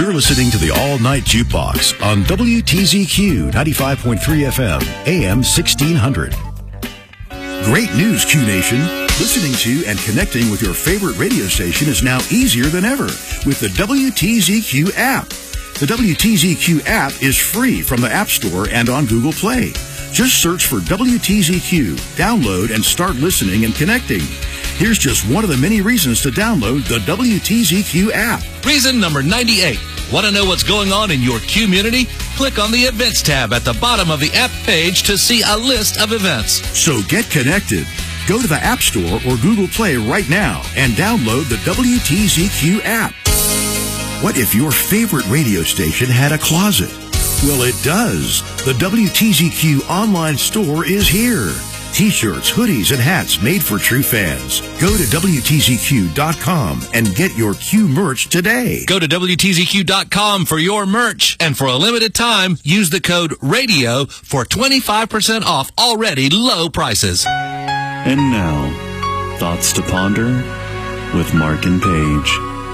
You're listening to the All Night Jukebox on WTZQ 95.3 FM, AM 1600. Great news, Q Nation. Listening to and connecting with your favorite radio station is now easier than ever with the WTZQ app. The WTZQ app is free from the App Store and on Google Play. Just search for WTZQ, download, and start listening and connecting. Here's just one of the many reasons to download the WTZQ app. Reason number 98. Want to know what's going on in your community? Click on the Events tab at the bottom of the app page to see a list of events. So get connected. Go to the App Store or Google Play right now and download the WTZQ app. What if your favorite radio station had a closet? Well, it does. The WTZQ online store is here. T-shirts, hoodies, and hats made for true fans. Go to WTZQ.com and get your Q merch today. Go to WTZQ.com for your merch. And for a limited time, use the code RADIO for 25% off already low prices. And now, Thoughts to Ponder with Mark and Paige.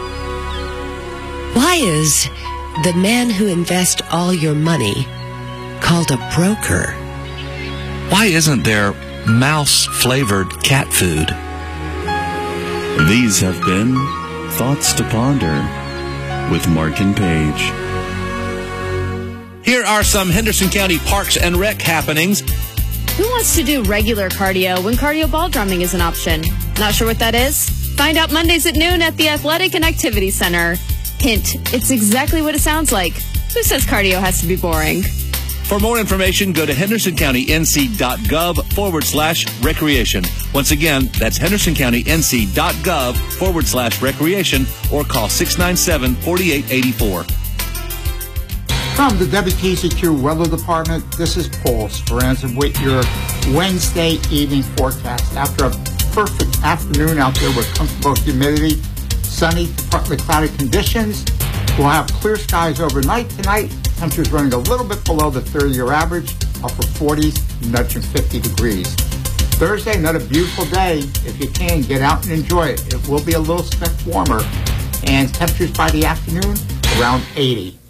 Why is the man who invests all your money called a broker? Why isn't there mouse-flavored cat food? These have been Thoughts to Ponder with Mark and Paige. Here are some Henderson County Parks and Rec happenings. Who wants to do regular cardio when cardio ball drumming is an option? Not sure what that is? Find out Mondays at noon at the Athletic and Activity Center. Hint, it's exactly what it sounds like. Who says cardio has to be boring? For more information, go to hendersoncounty.nc.gov/recreation. Once again, that's hendersoncounty.nc.gov/recreation or call 697-4884. From the WTZQ Weather Department, this is Paul Speranza with your Wednesday evening forecast. After a perfect afternoon out there with comfortable humidity, sunny to partly cloudy conditions, we'll have clear skies overnight tonight. Temperatures running a little bit below the 30-year average, upper 40s, nudging 50 degrees. Thursday, another beautiful day. If you can, get out and enjoy it. It will be a little speck warmer, and temperatures by the afternoon around 80.